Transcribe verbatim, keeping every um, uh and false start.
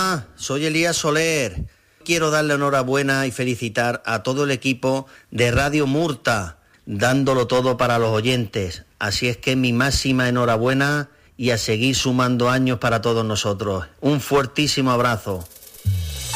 Hola, soy Elías Soler. Quiero darle enhorabuena y felicitar a todo el equipo de Radio Murta, dándolo todo para los oyentes. Así es que mi máxima enhorabuena y a seguir sumando años para todos nosotros. Un fuertísimo abrazo.